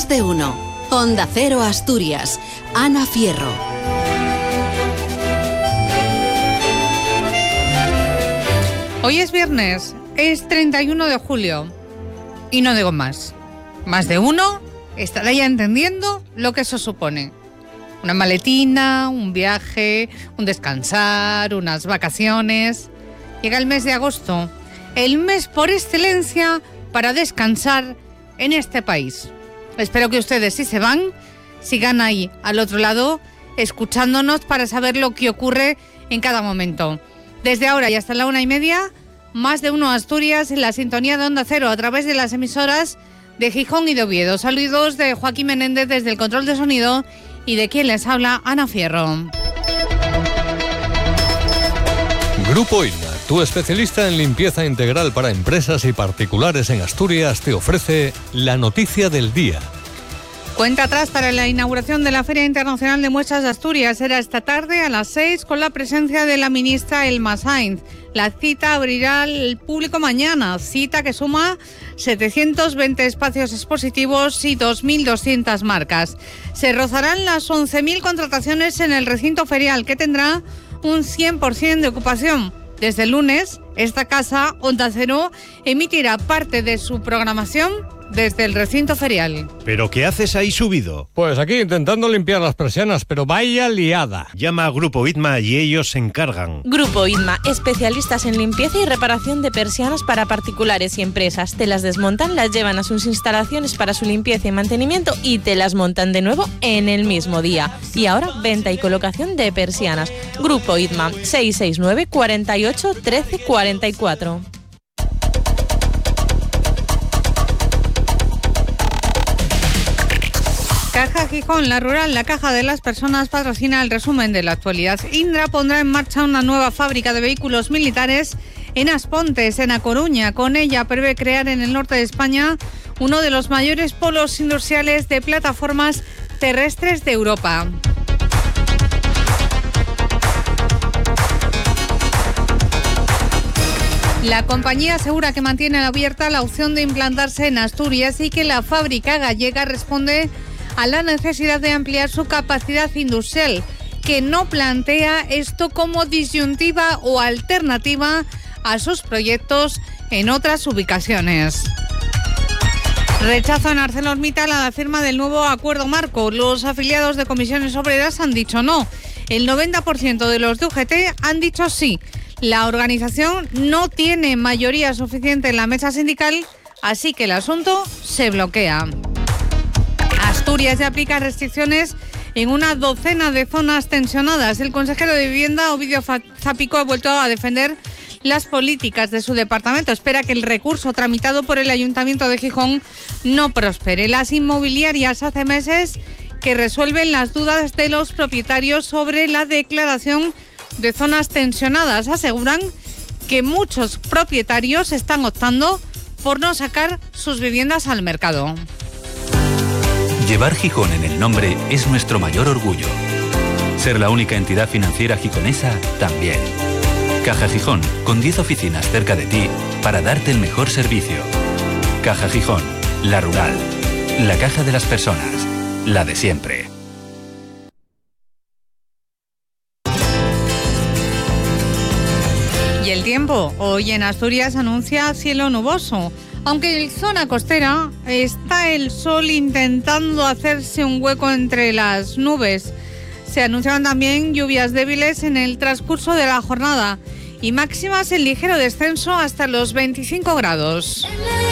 Más de uno. Onda Cero Asturias. Ana Fierro. Hoy es viernes, es 31 de julio y no digo más. Más de uno estará ya entendiendo lo que eso supone. Una maletina, un viaje, un descansar, unas vacaciones. Llega el mes de agosto, el mes por excelencia para descansar en este país. Espero que ustedes, si se van, sigan ahí al otro lado, escuchándonos para saber lo que ocurre en cada momento. Desde ahora y hasta la 1:30, Más de uno Asturias en la sintonía de Onda Cero a través de las emisoras de Gijón y de Oviedo. Saludos de Joaquín Menéndez desde el control de sonido y de quien les habla, Ana Fierro. Grupo IDMA, tu especialista en limpieza integral para empresas y particulares en Asturias, te ofrece la noticia del día. Cuenta atrás para la inauguración de la Feria Internacional de Muestras de Asturias. Será esta tarde a las 6 con la presencia de la ministra Elma Sainz. La cita abrirá al público mañana, cita que suma 720 espacios expositivos y 2.200 marcas. Se rozarán las 11.000 contrataciones en el recinto ferial, que tendrá un 100% de ocupación. Desde el lunes, esta casa, Onda Cero, emitirá parte de su programación desde el recinto ferial. ¿Pero qué haces ahí subido? Pues aquí intentando limpiar las persianas, pero vaya liada. Llama a Grupo IDMA y ellos se encargan. Grupo IDMA, especialistas en limpieza y reparación de persianas para particulares y empresas. Te las desmontan, las llevan a sus instalaciones para su limpieza y mantenimiento y te las montan de nuevo en el mismo día. Y ahora, venta y colocación de persianas. Grupo IDMA, 669 48 13 44. Caja Gijón, la rural, la caja de las personas, patrocina el resumen de la actualidad. Indra pondrá en marcha una nueva fábrica de vehículos militares en Aspontes, en A Coruña. Con ella prevé crear en el norte de España uno de los mayores polos industriales de plataformas terrestres de Europa. La compañía asegura que mantiene abierta la opción de implantarse en Asturias y que la fábrica gallega responde a la necesidad de ampliar su capacidad industrial, que no plantea esto como disyuntiva o alternativa a sus proyectos en otras ubicaciones. Rechazo en ArcelorMittal a la firma del nuevo acuerdo marco. Los afiliados de Comisiones Obreras han dicho no. El 90% de los de UGT han dicho sí. La organización no tiene mayoría suficiente en la mesa sindical, así que el asunto se bloquea. Asturias ya aplica restricciones en una docena de zonas tensionadas. El consejero de Vivienda, Ovidio Zapico, ha vuelto a defender las políticas de su departamento. Espera que el recurso tramitado por el Ayuntamiento de Gijón no prospere. Las inmobiliarias hace meses que resuelven las dudas de los propietarios sobre la declaración de zonas tensionadas. Aseguran que muchos propietarios están optando por no sacar sus viviendas al mercado. Llevar Gijón en el nombre es nuestro mayor orgullo. Ser la única entidad financiera gijonesa también. Caja Gijón, con 10 oficinas cerca de ti para darte el mejor servicio. Caja Gijón, la rural, la caja de las personas, la de siempre. Y el tiempo, hoy en Asturias anuncia cielo nuboso. Aunque en zona costera está el sol intentando hacerse un hueco entre las nubes. Se anunciaron también lluvias débiles en el transcurso de la jornada y máximas en ligero descenso hasta los 25 grados.